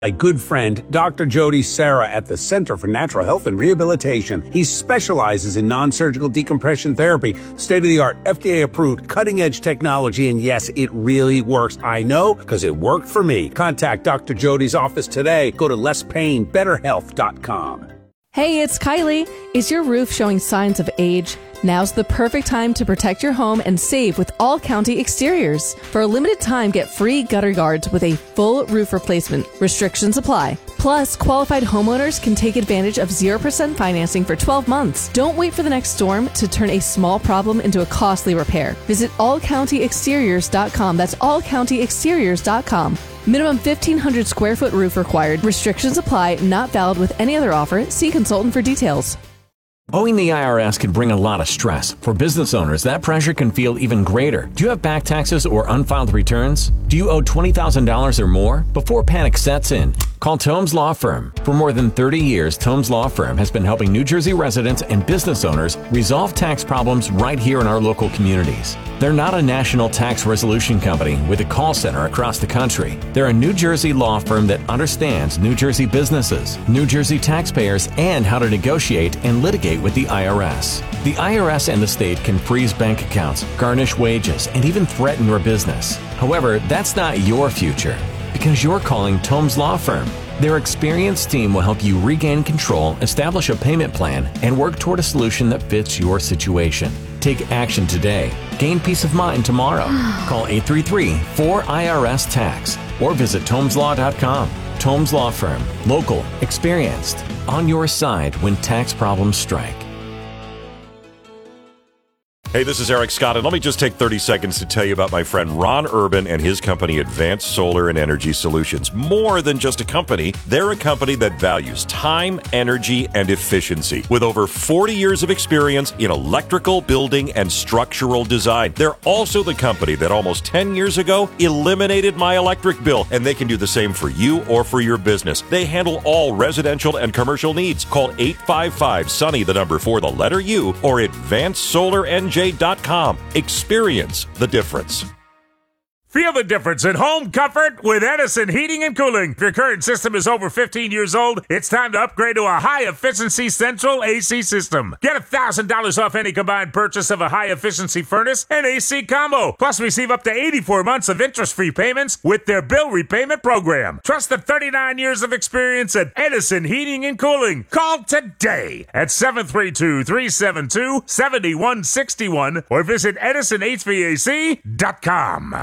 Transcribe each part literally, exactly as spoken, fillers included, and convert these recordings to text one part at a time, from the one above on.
My good friend, Doctor Jody Sarah at the Center for Natural Health and Rehabilitation. He specializes in non-surgical decompression therapy, state-of-the-art, F D A-approved, cutting-edge technology, and yes, it really works. I know, because it worked for me. Contact Doctor Jody's office today. Go to less pain better health dot com. Hey, it's Kylie. Is your roof showing signs of age? Now's the perfect time to protect your home and save with All County Exteriors. For a limited time, get free gutter guards with a full roof replacement. Restrictions apply. Plus, qualified homeowners can take advantage of zero percent financing for twelve months. Don't wait for the next storm to turn a small problem into a costly repair. Visit all county exteriors dot com. That's all county exteriors dot com. Minimum fifteen hundred square foot roof required. Restrictions apply. Not valid with any other offer. See consultant for details. Owing the I R S can bring a lot of stress. For business owners, that pressure can feel even greater. Do you have back taxes or unfiled returns? Do you owe twenty thousand dollars or more? Before panic sets in, call Tomes Law Firm. For more than thirty years, Tomes Law Firm has been helping New Jersey residents and business owners resolve tax problems right here in our local communities. They're not a national tax resolution company with a call center across the country. They're a New Jersey law firm that understands New Jersey businesses, New Jersey taxpayers, and how to negotiate and litigate with the I R S. The I R S and the state can freeze bank accounts, garnish wages, and even threaten your business. However, that's not your future, because you're calling Tomes Law Firm. Their experienced team will help you regain control, establish a payment plan, and work toward a solution that fits your situation. Take action today. Gain peace of mind tomorrow. Call eight three three, four I R S tax or visit tomes law dot com. Tomes Law Firm. Local. Experienced. On your side when tax problems strike. Hey, this is Eric Scott, and let me just take thirty seconds to tell you about my friend Ron Urban and his company, Advanced Solar and Energy Solutions. More than just a company, they're a company that values time, energy, and efficiency. With over forty years of experience in electrical, building, and structural design. They're also the company that almost ten years ago eliminated my electric bill, and they can do the same for you or for your business. They handle all residential and commercial needs. Call eight five five, SUNNY, the number for the letter U, or advanced solar n j dot com. Experience the difference. Feel the difference in home comfort with Edison Heating and Cooling. If your current system is over fifteen years old, it's time to upgrade to a high-efficiency central A C system. Get one thousand dollars off any combined purchase of a high-efficiency furnace and A C combo. Plus, receive up to eighty-four months of interest-free payments with their bill repayment program. Trust the thirty-nine years of experience at Edison Heating and Cooling. Call today at seven three two, three seven two, seven one six one or visit edison h v a c dot com.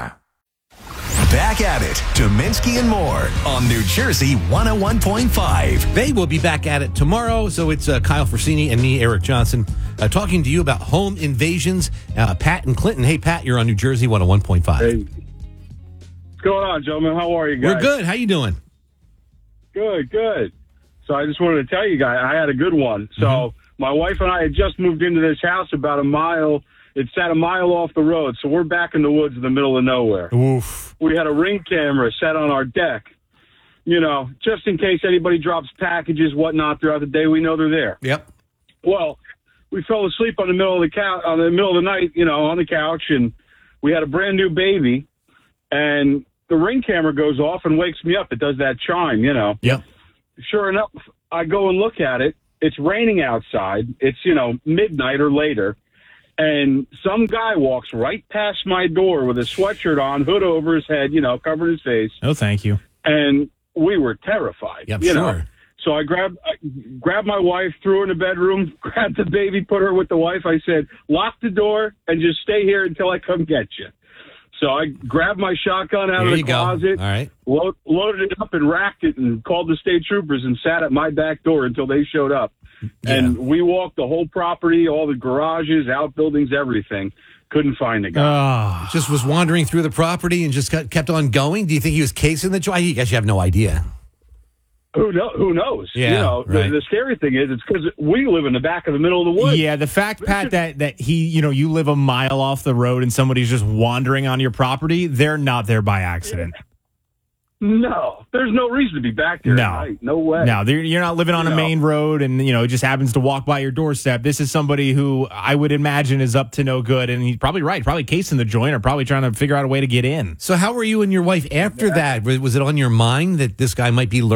Back at it, Dominski and more on New Jersey one oh one point five. They will be back at it tomorrow. So it's uh, Kyle Forsini and me, Eric Johnson, uh, talking to you about home invasions. Uh, Pat and Clinton. Hey, Pat, you're on New Jersey one oh one point five. Hey. What's going on, gentlemen? How are you guys? We're good. How you doing? Good, good. So I just wanted to tell you guys, I had a good one. So mm-hmm. my wife and I had just moved into this house about a mile. It's at a mile off the road, so we're back in the woods in the middle of nowhere. Oof. We had a Ring camera set on our deck, you know, just in case anybody drops packages, whatnot, throughout the day. We know they're there. Yep. Well, we fell asleep on the middle of the couch, on the middle of the night, you know, on the couch, and we had a brand new baby, and the Ring camera goes off and wakes me up. It does that chime, you know. Yep. Sure enough, I go and look at it. It's raining outside. It's, you know, midnight or later. And some guy walks right past my door with a sweatshirt on, hood over his head, you know, covering his face. Oh, thank you. And we were terrified. Yep, you sure. know? So I grabbed, I grabbed my wife, threw her in the bedroom, grabbed the baby, put her with the wife. I said, lock the door and just stay here until I come get you. So I grabbed my shotgun out There of the you go. closet, All right. lo- loaded it up and racked it and called the state troopers and sat at my back door until they showed up. Yeah. And we walked the whole property, all the garages, outbuildings, everything. Couldn't find the guy. Oh. Just was wandering through the property and just got, kept on going? Do you think he was casing the joint? I guess you have no idea. Who, know, who knows? Yeah, you know, right. the, the scary thing is it's because we live in the back of the middle of the woods. Yeah, the fact, Pat, that, that he, you know, you live a mile off the road and somebody's just wandering on your property, they're not there by accident. No, there's no reason to be back there No. at night. No way. No, they're- you're not living on You a know. main road and, you know, it just happens to walk by your doorstep. This is somebody who I would imagine is up to no good, and he's probably right, probably casing the joint or probably trying to figure out a way to get in. So how were you and your wife after that? Was was it on your mind that this guy might be lurking